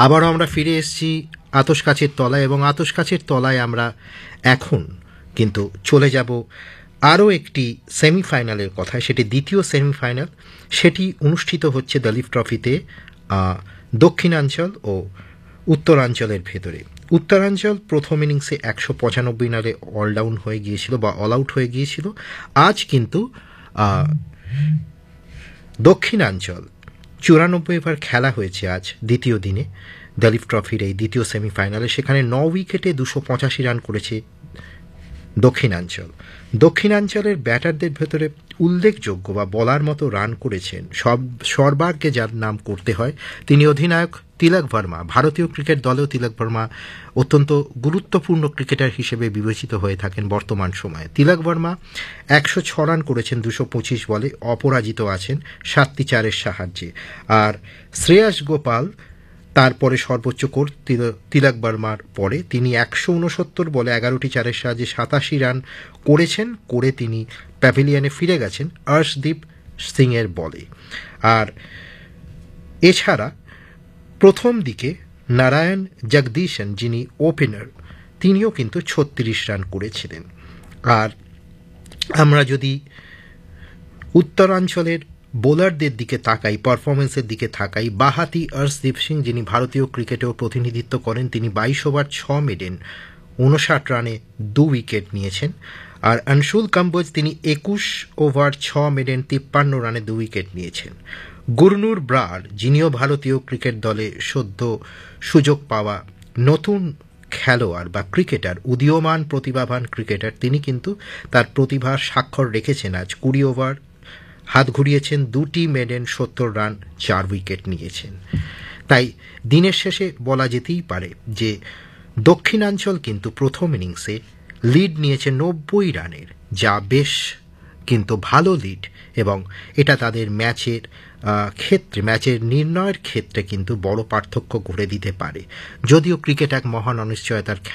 আবারও আমরা ফিরে এসেছি আতশ কাচের তলায়, এবং আতশ কাচের তলায় আমরা এখন কিন্তু চলে যাব আরও একটি সেমিফাইনালের কথায়। সেটি দ্বিতীয় সেমিফাইনাল, সেটি অনুষ্ঠিত হচ্ছে দলীপ ট্রফিতে দক্ষিণাঞ্চল ও উত্তরাঞ্চলের ভেতরে। উত্তরাঞ্চল প্রথম ইনিংসে 195 রানে অল আউট হয়ে গিয়েছিল। আজ কিন্তু দক্ষিণাঞ্চল 94 ওভার খেলা হয়েছে আজ দ্বিতীয় দিনে দলীপ ট্রফির এই দ্বিতীয় সেমিফাইনালে। সেখানে 9 উইকেটে 285 রান করেছে দক্ষিণাঞ্চলের ব্যাটারদের ভেতরে উল্লেখযোগ্য বা বলার মতো রান করেছেন সর্বাগ্রে যার নাম করতে হয় তিনি অধিনায়ক তিলক ভার্মা। ভারতীয় ক্রিকেট দলেও তিলক ভার্মা অত্যন্ত গুরুত্বপূর্ণ ক্রিকেটার হিসেবে বিবেচিত হয়ে থাকেন বর্তমান সময়ে। তিলক ভার্মা 106 রান করেছেন 225 বলে, অপরাজিত আছেন 7টি চারের সাহায্যে। আর শ্রেয়াস গোপাল তারপরে সর্বোচ্চ স্কোর তিলক ভার্মার পরে, তিনি 169 বলে 11টি চারের সাহায্যে 87 রান করেছেন, করে তিনি প্যাভিলিয়নে ফিরে গেছেন অর্শদীপ সিংয়ের বলে। আর এছাড়া প্রথম দিকে নারায়ণ জগদীশন, যিনি ওপেনার, তিনিও কিন্তু 36 রান করেছিলেন। আর আমরা যদি উত্তরাঞ্চলের বোলারদের দিকে তাকাই, পারফরমেন্সের দিকে তাকাই, বাহাতি অর্শদীপ সিং, যিনি ভারতীয় ক্রিকেটেও প্রতিনিধিত্ব করেন, তিনি 22 ওভার 6 মেডেন 59 রানে 2 উইকেট নিয়েছেন। আর অংশুল কম্বোজ, তিনি 21 ওভার 6 মেডেন 53 রানে 2 উইকেট নিয়েছেন। গুরনুর ব্রার, যিনিও ভারতীয় ক্রিকেট দলে সদ্য সুযোগ পাওয়া নতুন খেলোয়াড় বা ক্রিকেটার, উদীয়মান প্রতিভাবান ক্রিকেটার, তিনি কিন্তু তার প্রতিভার স্বাক্ষর রেখেছেন। আজ 20 ওভার হাত ঘুরিয়েছেন, 2টি মেডেন 70 রান 4 উইকেট নিয়েছেন। তাই দিনের শেষে বলা যেতেই পারে যে দক্ষিণাঞ্চল কিন্তু প্রথম ইনিংসে লিড নিয়েছে 90 রানের, যা বেশ কিন্তু ভালো লিড, এবং এটা তাদের ম্যাচের নির্ণয়ের ক্ষেত্রে কিন্তু বড় পার্থক্য করে দিতে পারে। যদিও ক্রিকেট এক মহান অনিশ্চয়তার